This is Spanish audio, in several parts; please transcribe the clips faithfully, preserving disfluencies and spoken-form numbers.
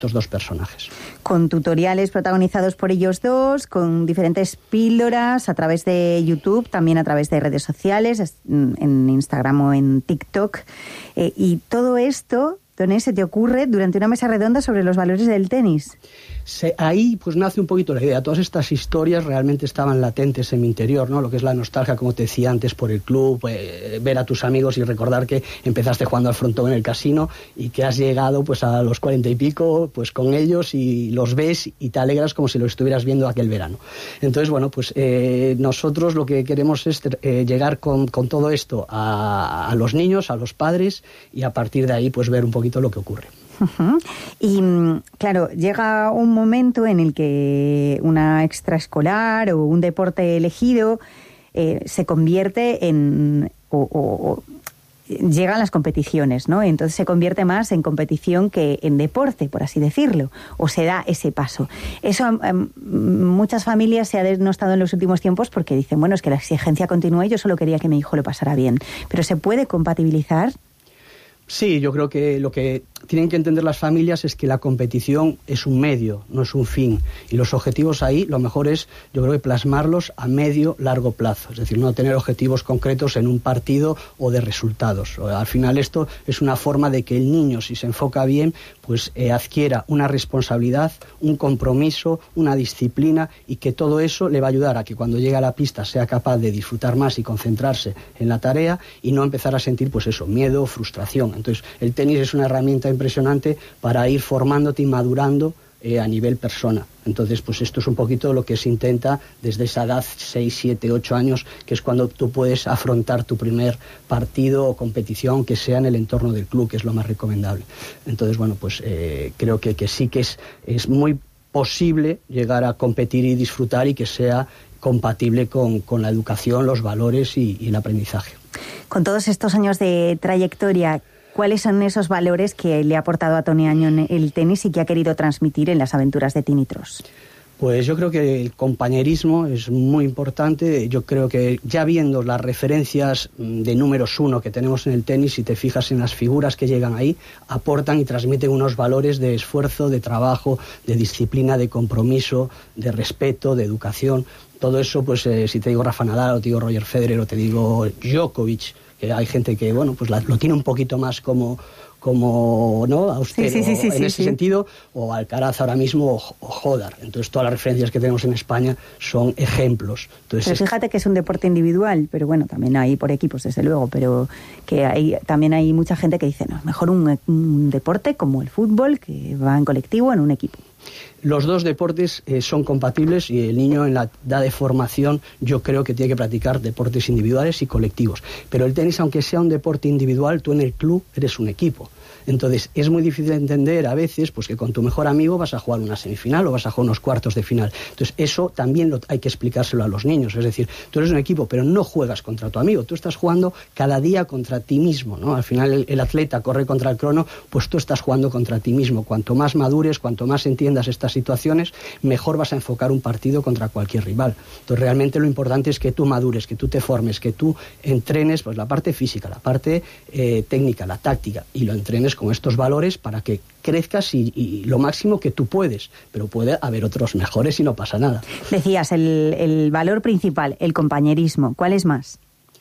estos dos personajes. Con tutoriales protagonizados por ellos dos, con diferentes píldoras a través de YouTube, también a través de redes sociales, en Instagram o en TikTok. Eh, y todo esto, Toné, se te ocurre durante una mesa redonda sobre los valores del tenis. Se, ahí pues nace un poquito la idea. Todas estas historias realmente estaban latentes en mi interior, ¿no? Lo que es la nostalgia, como te decía antes, por el club, eh, ver a tus amigos y recordar que empezaste jugando al frontón en el casino y que has llegado pues a los cuarenta y pico pues con ellos y los ves y te alegras como si lo estuvieras viendo aquel verano. Entonces, bueno, pues eh, nosotros lo que queremos es eh, llegar con, con todo esto a, a los niños, a los padres, y a partir de ahí pues ver un poquito lo que ocurre. Uh-huh. Y claro, llega un momento en el que una extraescolar o un deporte elegido eh, se convierte en... O, o, o, llegan las competiciones, ¿no? Entonces se convierte más en competición que en deporte, por así decirlo, o se da ese paso. Eso eh, muchas familias se ha denostado en los últimos tiempos porque dicen, bueno, es que la exigencia continúa y yo solo quería que mi hijo lo pasara bien. Pero ¿se puede compatibilizar? Sí, yo creo que lo que tienen que entender las familias es que la competición es un medio, no es un fin. Y los objetivos ahí, lo mejor es, yo creo que plasmarlos a medio, largo plazo. Es decir, no tener objetivos concretos en un partido o de resultados. Al final esto es una forma de que el niño, si se enfoca bien, pues eh, adquiera una responsabilidad, un compromiso, una disciplina, y que todo eso le va a ayudar a que cuando llegue a la pista sea capaz de disfrutar más y concentrarse en la tarea y no empezar a sentir, pues eso, miedo, frustración. Entonces, el tenis es una herramienta impresionante para ir formándote y madurando eh, a nivel persona. Entonces, pues esto es un poquito lo que se intenta desde esa edad, seis, siete, ocho años, que es cuando tú puedes afrontar tu primer partido o competición, que sea en el entorno del club, que es lo más recomendable. Entonces, bueno, pues eh, creo que, que sí que es, es muy posible llegar a competir y disfrutar y que sea compatible con, con la educación, los valores y, y el aprendizaje. Con todos estos años de trayectoria, ¿cuáles son esos valores que le ha aportado a Tony Añón el tenis y que ha querido transmitir en las aventuras de Tinitros? Pues yo creo que el compañerismo es muy importante. Yo creo que ya viendo las referencias de números uno que tenemos en el tenis, si te fijas en las figuras que llegan ahí, aportan y transmiten unos valores de esfuerzo, de trabajo, de disciplina, de compromiso, de respeto, de educación. Todo eso, pues eh, si te digo Rafa Nadal, o te digo Roger Federer, o te digo Djokovic, que hay gente que, bueno, pues la, lo tiene un poquito más como... como no austero sí, sí, sí, en sí, ese sí. sentido, o Alcaraz ahora mismo, o, o Hodar. Entonces todas las referencias que tenemos en España son ejemplos. Entonces, pero fíjate que es un deporte individual, pero bueno, también hay por equipos, desde luego, pero que hay también hay mucha gente que dice, no, es mejor un, un deporte como el fútbol, que va en colectivo, en un equipo. Los dos deportes eh, son compatibles, y el niño en la edad de formación yo creo que tiene que practicar deportes individuales y colectivos. Pero el tenis, aunque sea un deporte individual, tú en el club eres un equipo. Entonces es muy difícil entender a veces pues que con tu mejor amigo vas a jugar una semifinal o vas a jugar unos cuartos de final. Entonces eso también lo, hay que explicárselo a los niños. Es decir, tú eres un equipo, pero no juegas contra tu amigo. Tú estás jugando cada día contra ti mismo, ¿no? Al final el, el atleta corre contra el crono, pues tú estás jugando contra ti mismo. Cuanto más madures, cuanto más entiendas estas situaciones, mejor vas a enfocar un partido contra cualquier rival. Entonces realmente lo importante es que tú madures, que tú te formes, que tú entrenes pues la parte física, la parte eh, técnica, la táctica, y lo entrenes con estos valores para que crezcas y, y lo máximo que tú puedes, pero puede haber otros mejores y no pasa nada. Decías, el, el valor principal, el compañerismo, ¿cuál es más?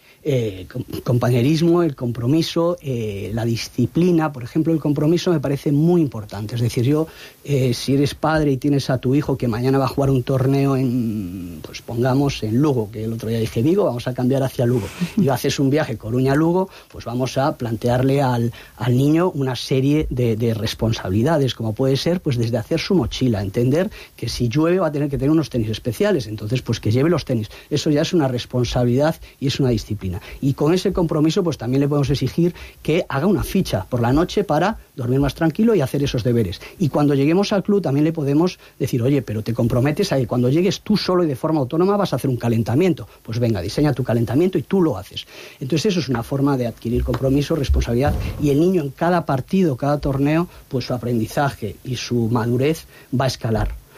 Eh, compañerismo, el compromiso, eh, la disciplina. Por ejemplo, el compromiso me parece muy importante. Es decir, yo, eh, si eres padre y tienes a tu hijo que mañana va a jugar un torneo en, pues pongamos, en Lugo, que el otro día dije Vigo, vamos a cambiar hacia Lugo, y haces un viaje Coruña-Lugo, pues vamos a plantearle al, al niño una serie de, de responsabilidades, como puede ser, pues desde hacer su mochila, entender que si llueve va a tener que tener unos tenis especiales, entonces pues que lleve los tenis. Eso ya es una responsabilidad y es una disciplina. Y con ese compromiso pues también le podemos exigir que haga una ficha por la noche para dormir más tranquilo y hacer esos deberes. Y cuando lleguemos al club también le podemos decir, oye, pero te comprometes a que cuando llegues tú solo y de forma autónoma vas a hacer un calentamiento. Pues venga, diseña tu calentamiento y tú lo haces. Entonces eso es una forma de adquirir compromiso, responsabilidad, y el niño en cada partido, cada torneo, pues su aprendizaje y su madurez va a escalar.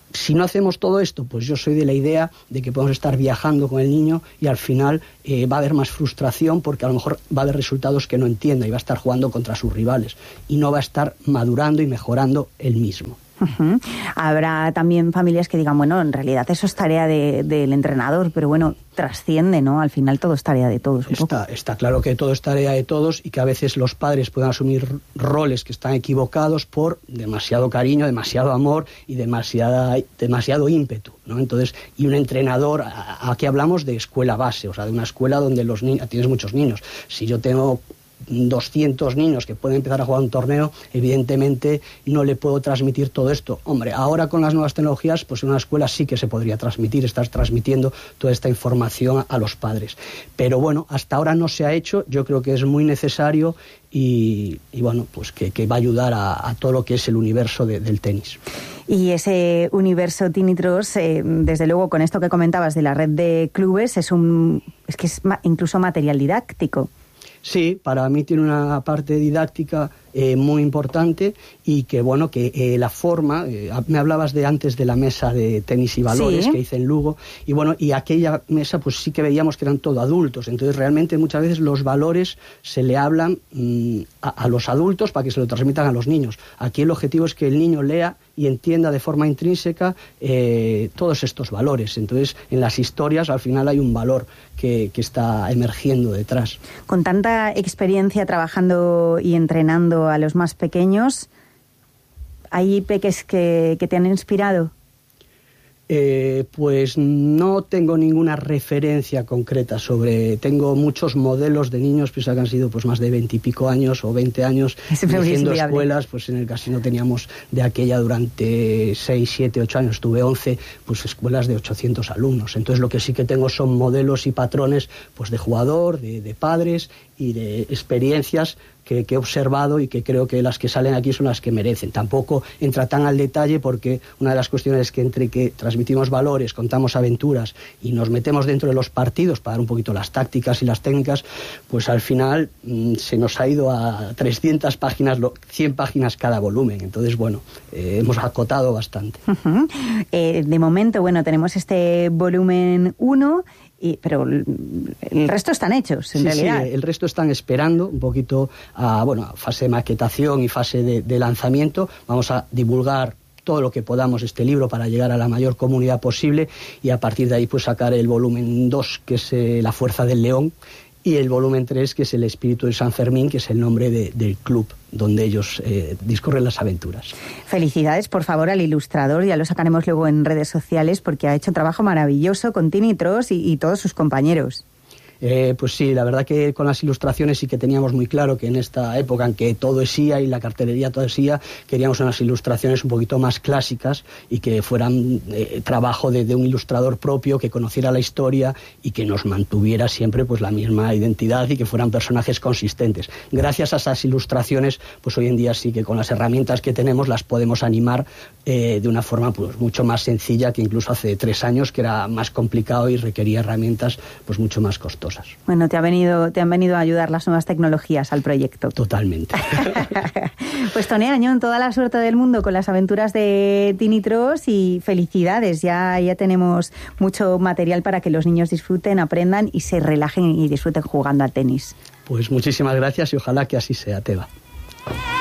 si no hacemos todo esto, pues yo soy de la idea de que podemos estar viajando con el niño y al final eh, va a haber más frustración porque a lo mejor va a haber resultados que no entienda y va a estar jugando contra sus rivales y no va a estar madurando y mejorando él mismo. Uh-huh. Habrá también familias que digan, bueno, en realidad eso es tarea de, del entrenador, pero bueno, trasciende, ¿no? Al final todo es tarea de todos. Está, está claro que todo es tarea de todos y que a veces los padres pueden asumir roles que están equivocados por demasiado cariño, demasiado amor y demasiada, demasiado ímpetu, ¿no? Entonces, y un entrenador, aquí hablamos de escuela base, o sea, de una escuela donde los niños, tienes muchos niños. Si yo tengo doscientos niños que pueden empezar a jugar un torneo, evidentemente no le puedo transmitir todo esto. Hombre, ahora con las nuevas tecnologías, pues en una escuela sí que se podría transmitir, estás transmitiendo toda esta información a los padres. Pero bueno, hasta ahora no se ha hecho, yo creo que es muy necesario y, y bueno, pues que, que va a ayudar a, a todo lo que es el universo de, del tenis. Y ese universo Tinitros, eh, desde luego con esto que comentabas de la red de clubes, es un es que es ma- incluso material didáctico. Sí, para mí tiene una parte didáctica eh, muy importante y que, bueno, que eh, la forma, eh, me hablabas de antes de la mesa de tenis y valores sí. que hice en Lugo, y bueno, y aquella mesa pues sí que veíamos que eran todo adultos, entonces realmente muchas veces los valores se le hablan mmm, a, a los adultos para que se lo transmitan a los niños. Aquí el objetivo es que el niño lea y entienda de forma intrínseca eh, todos estos valores, entonces en las historias al final hay un valor que, que está emergiendo detrás. Con tanta experiencia trabajando y entrenando a los más pequeños, ¿hay peques que, que te han inspirado? Eh, pues no tengo ninguna referencia concreta sobre... Tengo muchos modelos de niños, pues que han sido pues más de veintipico años o veinte años dirigiendo escuelas. Pues en el casino teníamos de aquella durante seis, siete, ocho años, tuve once, pues escuelas de ochocientos alumnos. Entonces lo que sí que tengo son modelos y patrones pues de jugador, de, de padres y de experiencias que, que he observado y que creo que las que salen aquí son las que merecen. Tampoco entra tan al detalle porque una de las cuestiones es que entre que transmitimos valores, contamos aventuras y nos metemos dentro de los partidos para dar un poquito las tácticas y las técnicas, pues al final mmm, se nos ha ido a trescientas páginas, cien páginas cada volumen. Entonces, bueno, eh, hemos acotado bastante. Uh-huh. Eh, de momento, bueno, tenemos este volumen uno... Y, pero el resto están hechos, en sí, realidad. Sí, el resto están esperando un poquito a, bueno, a fase de maquetación y fase de, de lanzamiento. Vamos a divulgar todo lo que podamos este libro para llegar a la mayor comunidad posible y a partir de ahí pues sacar el volumen dos, que es eh, La Fuerza del León, y el volumen tres, que es El Espíritu de San Fermín, que es el nombre de, del club donde ellos eh, discurren las aventuras. Felicidades, por favor, al ilustrador. Ya lo sacaremos luego en redes sociales porque ha hecho un trabajo maravilloso con Tinitros y, y todos sus compañeros. Eh, pues sí, la verdad que con las ilustraciones sí que teníamos muy claro que en esta época en que todo es I A y la cartelería todo es I A, queríamos unas ilustraciones un poquito más clásicas y que fueran eh, trabajo de, de un ilustrador propio, que conociera la historia y que nos mantuviera siempre pues la misma identidad y que fueran personajes consistentes. Gracias a esas ilustraciones, pues hoy en día sí que con las herramientas que tenemos las podemos animar eh, de una forma pues mucho más sencilla que incluso hace tres años, que era más complicado y requería herramientas pues mucho más costosas. Bueno, te ha venido, te han venido a ayudar las nuevas tecnologías al proyecto. Totalmente. Pues Tone Añón, toda la suerte del mundo con las aventuras de Tinitros y felicidades. Ya, ya tenemos mucho material para que los niños disfruten, aprendan y se relajen y disfruten jugando al tenis. Pues muchísimas gracias y ojalá que así sea, Teba.